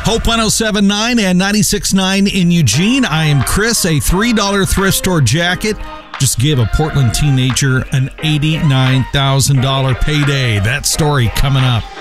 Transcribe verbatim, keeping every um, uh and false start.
Hope one oh seven point nine and ninety-six point nine in Eugene. I am Chris. A three dollars thrift store jacket just gave a Portland teenager an eighty-nine thousand dollars payday. That story coming up.